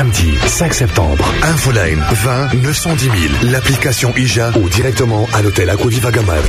Samedi 5 septembre, Infoline 20 910 000, l'application IJA ou directement à l'hôtel Aquaviva Gamard.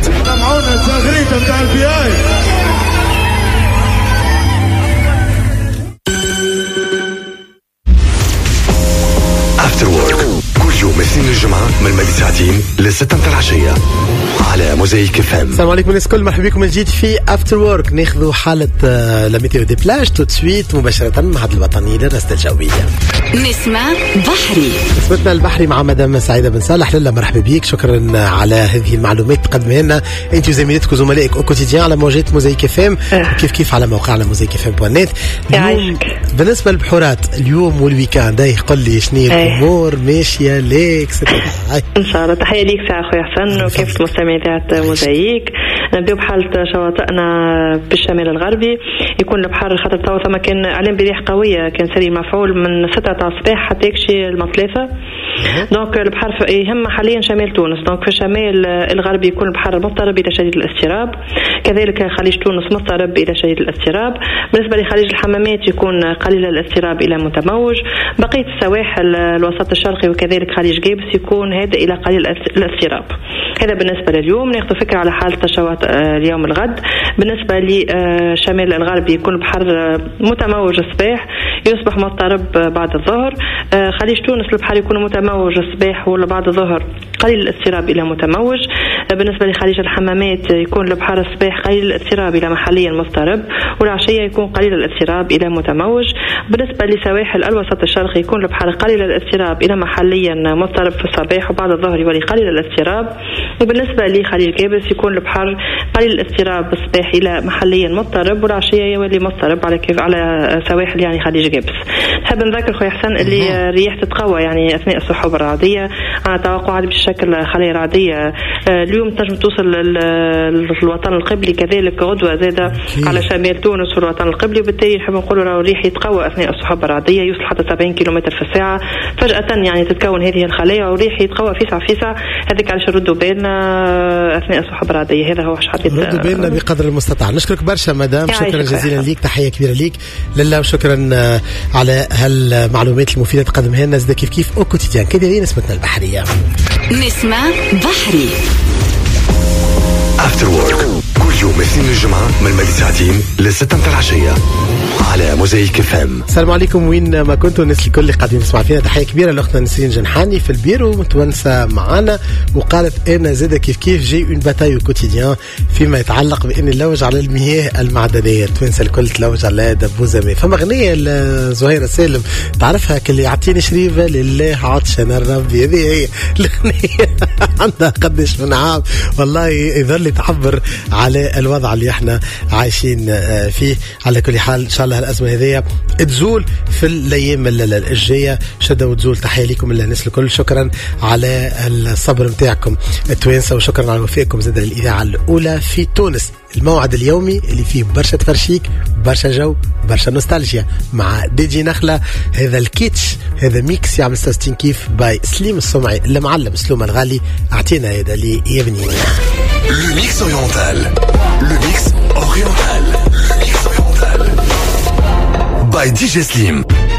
After Work كل يوم اثنين الجمعة من الماضي ساعتين للستة متاع العشية على موزايك FM. السلام عليكم الناس الكل، مرحبا بكم من جديد في افتر وورك. ناخذوا حالة لا ميتيو دي بلاج تو سويت مباشرة مع هذه الوطنية للرصد الجوية. نسمة بحري، نسمتنا البحري مع مدام سعيدة بن صالح. لله مرحبا بك، شكرا على هذه المعلومات تقدمها لنا انت وزميلتك وزملائك او كوتيديان على موجات موزايك FM كيف على موقعنا موزايك FM.net. اليوم بالنسبة للبحورات اليوم والويكاند يقول لي شنو الامور ماشية ليك؟ ان شاء الله. تحية ليك ساعة اخويا حسن وكيف مستمعين موزايك. نبداو بحالة شواطئنا بالشمال الغربي، يكون البحر خاطر توا ثم كان اعلام بريح قوية، كان سري مفعول من 6 تاع الصباح حتى يكشي المطلافة. دونك البحر يهم حاليا شمال تونس. دونك في الشمال الغربي يكون البحر مضطرب الى شديد الاضطراب، كذلك خليج تونس مضطرب الى شديد الاضطراب. بالنسبه لخليج الحمامات يكون قليل الاضطراب الى متموج. بقيه السواحل الوسط الشرقي وكذلك خليج جيبس يكون هادئ الى قليل الاضطراب. هذا بالنسبه لليوم. ناخذ فكره على حاله الشواطئ اليوم الغد. بالنسبه لشمال الغربي يكون البحر متموج الصباح، يصبح مضطرب بعد الظهر. خليج تونس البحر يكون متموج الصباح ولا بعد الظهر قليل الاضطراب الى متموج. بالنسبه لخليج الحمامات يكون البحر الصباح قليل الاضطراب الى محليا مضطرب، والعشيه يكون قليل الاضطراب الى متموج. بالنسبه لسواحل الوسط الشرقي يكون البحر قليل الاضطراب الى محليا مضطرب في الصباح وبعد الظهر يولي قليل الاضطراب. وبالنسبه لخليج جابس يكون البحر قليل الاضطراب الصباح الى محليا مضطرب، والعشيه يولي مضطرب على سواحل يعني خليج جابس. نحب نذكر خويا حسن اللي رياح تتقوى يعني اثناء السحب الرعديه، على توقعات بشكل خلايا رعديه. اليوم تنجم توصل للوطن القبلي، كذلك غدوه زاده على شمال تونس والوطن القبلي، وبالتالي نحب نقولوا راهو الريح يتقوى اثناء السحب الرعديه، يوصل حتى 70 كيلومتر في الساعه. فجاه يعني تتكون هذه الخلايا والريح يتقوى فيسع هذيك علاش ردوا بالنا اثناء السحب الرعديه. هذا هو ايش حبيت ردوا بالنا بقدر المستطاع. نشكرك برشا مدام، شكرا جزيلا ليك، تحيه كبيره ليك لله، وشكرا على هالمعلومات المفيده تقدمها لنا زي كيف او كوتيديان كده. هي نسمتنا البحريه. نسمة بحري After Work كل يوم اثنين الجمعة من الماضي ساعتين للستة متاع العشية على موزايك FM. السلام عليكم وين ما كنتوا الناس الكل اللي قاعدين يسمعوا فينا. تحية كبيرة لأختنا نسرين جنحاني في البيرو متونسة معانا، وقالت أنا زادة كيف جي اون باتاي كوتيديان فيما يتعلق بأن نلوج على المياه المعدنية. التوانسة الكل تلوج على دبوزة ماء. فما أغنية لزهيرة سالم تعرفها كلي يعطيني شريفة لله عطشان الربي، هذه هي الأغنية عندها قدش من عام والله يظل تعبر على الوضع اللي احنا عايشين فيه. على كل حال ان شاء الله الازمه هذه تزول في الايام الجايه شده وتزول. تحيه لكم الناس الكل، شكرا على الصبر نتاعكم التوانسه، وشكرا على وفائكم زاد للاذاعه الاولى في تونس. الموعد اليومي اللي فيه برشا تفرشيك، برشا جو، برشا نوستالجيا مع دي جي نخله. هذا الكيتش، هذا ميكس يعمل 66 كيف باي سليم السمعي اللي معلم سلوم الغالي. اعطينا هذا اللي يبني Le mix oriental. Le mix oriental. Le mix oriental. By DJ Slim.